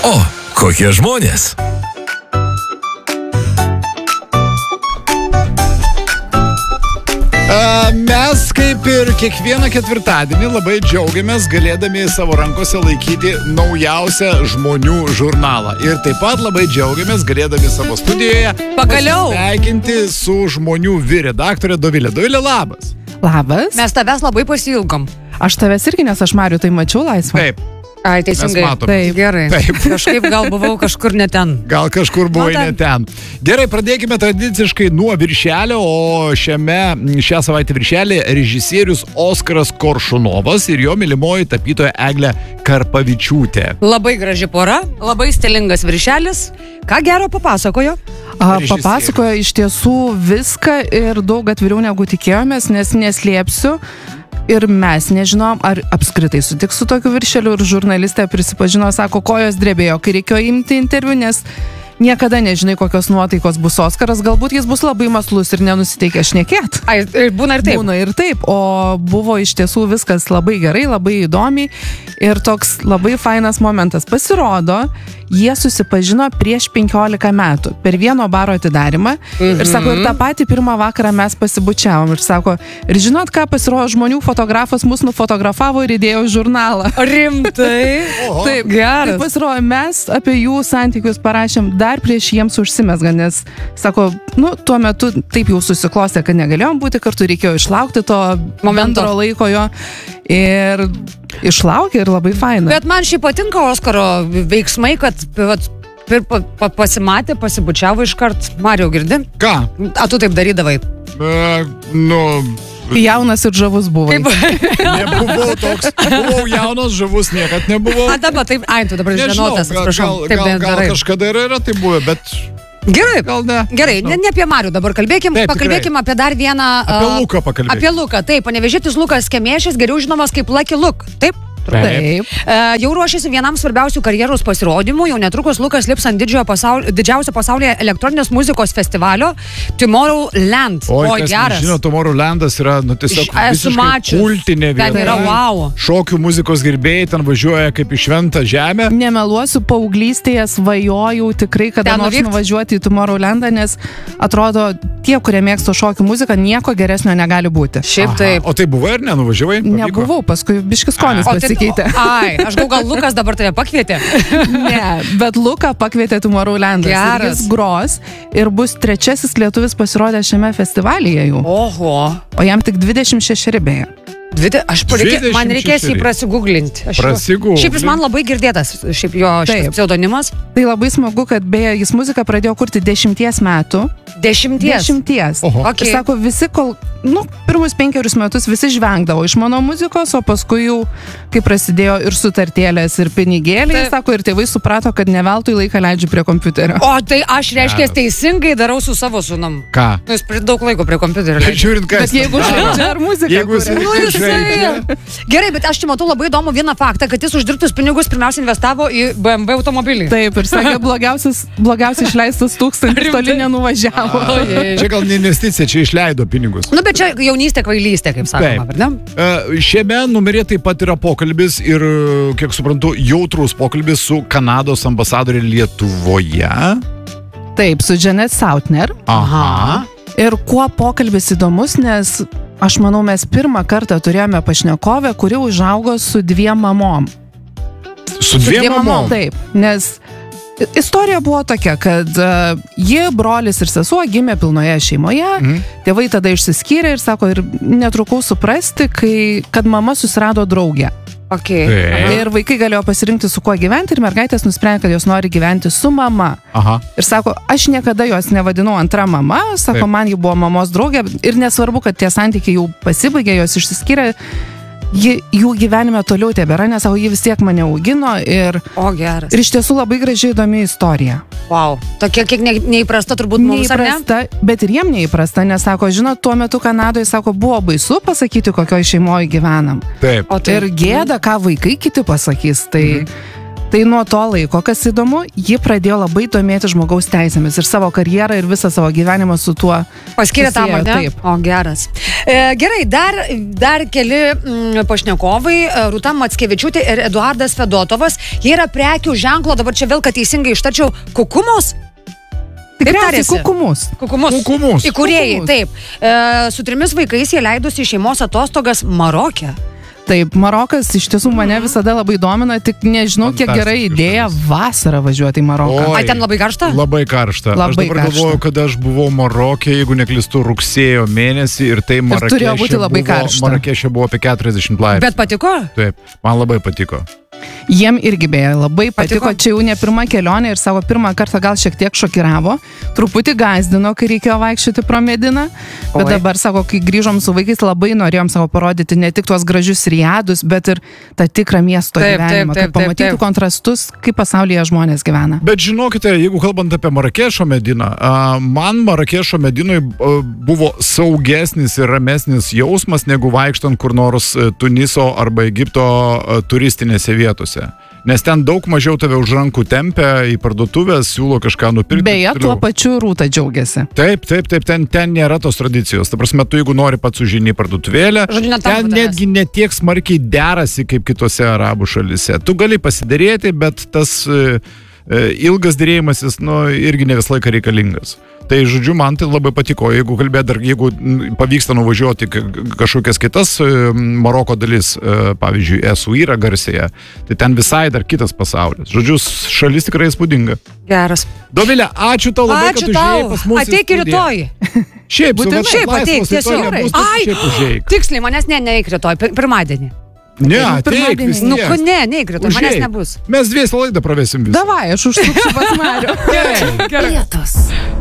O, kokie žmonės. Mes kaip ir kiekvieną ketvirtadienį labai džiaugiamės galėdami savo rankose laikyti naujausią žmonių žurnalą. Ir taip pat labai džiaugiamės galėdami savo studijoje pasveikinti su žmonių redaktorė Dovilė. Dovilė, labas. Labas. Mes tavęs labai pasiilgom. Aš tavęs irgi, nes aš Marių tai mačiau laisvą. Taip. Ai, teisingai. Taip, gerai. Taip. Kažkaip gal buvau kažkur ne ten. Gal kažkur buvai ne ten. Gerai, pradėkime tradiciškai nuo viršelio, o šią savaitę viršelį režisierius Oskaras Koršunovas ir jo mylimoji tapytoja Eglė Karpavičiūtė. Labai graži pora, labai stilingas viršelis. Ką gero papasakojo? Papasakojo iš tiesų viską ir daug atviriau negu tikėjomės, nes neslėpsiu. Ir mes nežinom, ar apskritai sutiks su tokiu viršeliu, ir žurnalistė prisipažino, sako, kojos drebėjo, kai reikėjo imti interviu, nes niekada nežinai, kokios nuotaikos bus Oskaras, galbūt jis bus labai mąslus ir nenusiteikia šnekėt. Ai, būna ir taip. Būna ir taip, o buvo iš tiesų viskas labai gerai, labai įdomiai ir toks labai fainas momentas. Pasirodo, jie susipažino prieš 15 metų per vieno baro atidarimą ir sako, ir tą patį pirmą vakarą mes pasibučiavom ir sako, ir žinot ką, pasirodo, žmonių fotografas mus nufotografavo ir įdėjo į žurnalą. Rimtai? Taip, geras. Taip pasirodo, mes apie jų santykius parašėm dar prieš jiems užsimezgant, nes sako, tuo metu taip jau susiklostė, kad negalėjom būti kartu, reikėjo išlaukti to bendro laiko jo ir išlaukė ir labai faina. Bet man šiaip patinka Oskaro veiksmai, kad pasimatė, pasibučiavo iškart. Mariau, girdi? Ką? A tu taip darydavai? Jaunas ir žavus buvai. Nebuvau toks. Buvau jaunas, žavus niekad nebuvau. Dabar taip, tu dabar žinotas, atsiprašau. Gal kažkada yra tai buvę, bet... Gerai, gerai, ne apie Marių dabar pakalbėkim apie dar vieną... Apie Luką pakalbėkim. Apie Luką, taip, panevėžietis Lukas Kemėšis, geriau žinomas kaip Lucky Luke, taip? Taip. Jau ruošiasi vienam svarbiausių karjeros pasirodymų, jau netrukus Lukas lips ant didžiausio pasaulyje elektroninės muzikos festivalio Tomorrowland. Oi, geras. Žinau, Tomorrowlandas yra tiesiog visiškai kultinė vieta. Tai yra wow. Šokių muzikos gerbėjai ten važiuoja kaip į šventą žemę. Nemeluosiu, paauglystėje svajojau tikrai kada nors nuvažiuoti į Tomorrowlandą, nes atrodo, tie, kurie mėgsta šokių muziką, nieko geresnio negali būti. Šiaip taip. O tai buvai ar nenuvažiavai? Nebuvau, paskui biškis skonis pasikeitė. Ai, aš gal Lukas dabar tave pakvietė. Ne, bet Luką pakvietė Tomorrowlandas. Ir jis gros ir bus trečiasis lietuvis pasirodęs šiame festivalyje jau. Oho. O jam tik 26 beje. Man reikės jį prasiguglinti. Šiaip jis man labai girdėtas, šiaip jo pseudonimas. Tai labai smagu, kad beje jis muziką pradėjo kurti 10 metų. 10? Ir sako, visi pirmus 5 metus visi žvengdavo iš mano muzikos, o paskui jau, kai prasidėjo ir sutartėlės, ir pinigėliai, sako, ir tėvai suprato, kad ne veltui laiką leidžiu prie kompiuterio. O tai aš reiškia teisingai darau su savo sūnum. Ką? Jis daug laiko prie kompiuterio leidžia. Žiūrint, kas. Bet jeigu žaidžia ar muzika. Gerai, bet aš čia matau labai įdomų vieną faktą, kad jis uždirbtus pinigus pirmiausia investavo į BMW automobilį. Taip, ir sakė, blogiausiai išleistas 1000 toli nenuvažiavo. Čia gal ne investicija, čia išleido pinigus. Bet čia jaunystė, kvailystė, kaip sakoma, ar ne? Šiame numeryje taip pat yra pokalbis ir, kiek suprantu, jautrus pokalbis su Kanados ambasadorė Lietuvoje. Taip, su Janet Sautner. Aha. Ir kuo pokalbis įdomus, nes aš manau, mes pirmą kartą turėjome pašnekovę, kuri užaugo su 2 mamom. Su 2 mamom? Taip, nes istorija buvo tokia, kad ji, brolis ir sesuo gimė pilnoje šeimoje, tėvai tada išsiskyrė ir sako, ir netrukau suprasti, kad mama susirado draugę. Ir vaikai galėjo pasirinkti, su kuo gyventi, ir mergaitės nusprendė, kad jos nori gyventi su mama. Ir sako, aš niekada jos nevadinau antra mama, sako, man ji buvo mamos draugė, ir nesvarbu, kad tie santykiai jau pasibaigė, jos išsiskyrė, jų gyvenime toliau tebėra, nes ji vis tiek mane augino ir iš tiesų labai gražiai įdomi istorija. Wow, tokia kiek neįprasta turbūt mums, ar ne? Neįprasta, bet ir jiem neįprasta, nes sako, žinot, tuo metu Kanadoje, sako, buvo baisu pasakyti, kokioj šeimoje gyvenam. Taip. Ir gėda, ką vaikai kiti pasakys, tai Tai nuo to laiko, kas įdomu, ji pradėjo labai domėti žmogaus teisėmis ir savo karjerą ir visą savo gyvenimą su tuo. Paskyrė tam, susiejo, ne? taip. O, geras. Gerai, dar keli pašnekovai, Rūta Mackevičiūtė ir Eduardas Fedotovas. Jie yra prekių ženklo, dabar čia vėl, kad teisingai ištarčiau, Kukumos? Tikriausiai Kukumus. Kukumus. Įkūrėjai, taip. Su 3 vaikais jie leidosi į šeimos atostogas Maroke. Taip, Marokas iš tiesų mane visada labai domina, tik nežinau, kiek gerai idėja vasarą važiuoti į Maroką. Ai, ten labai karšta? Labai karšta. Aš dabar galvoju, kad aš buvau Marokė, jeigu neklystu, rugsėjo mėnesį ir tai Marakešė buvo apie 40 laipsnių. Bet patiko? Taip, man labai patiko. Jiem irgi beje labai patiko, čia jau ne pirma kelionė ir savo pirmą kartą gal šiek tiek šokiravo, truputį gazdino, kai reikėjo vaikščioti pro Mediną, bet dabar, sako, kai grįžom su vaikais, labai norėjom savo parodyti ne tik tuos gražius riadus, bet ir tą tikrą miesto gyvenimą, kad pamatytų kontrastus, kaip pasaulyje žmonės gyvena. Bet žinokite, jeigu kalbant apie Marakešo Mediną, man Marakešo Medinui buvo saugesnis ir ramesnis jausmas, negu vaikštant kur nors Tuniso arba Egipto turistinėse vietose. Nes ten daug mažiau tave už rankų tempia į parduotuvės, siūlo kažką nupirkti. Beje, tuo pačiu Rūta džiaugiasi. Taip, ten nėra tos tradicijos. Ta prasme, tu jeigu nori pats užeini parduotuvėlę, ten netgi netiek smarkiai derasi kaip kitose arabų šalise. Tu gali pasiderėti, bet tas ilgas dėrėjimasis, irgi ne visą laiką reikalingas. Tai, žodžiu, man tai labai patiko. Jeigu pavyksta nuvažiuoti kažkokias kitas Maroko dalis, pavyzdžiui, Esuira Garsėje, tai ten visai dar kitas pasaulis. Žodžiu, šalis tikrai įspūdinga. Geras. Dovilė, ačiū tau labai, kad užėjai pas mus. Ateik ir rytoj. Šiaip ateik, tiesiog. Ai, tiksliai, manęs neik rytoj, pirmadienį. Ne, ateik vis tiek. Neik rytoj, manęs nebus. Mes dviesą laidą pravesim visą. Davai, aš užsuksiu pas Marių. Gerai. Vietos.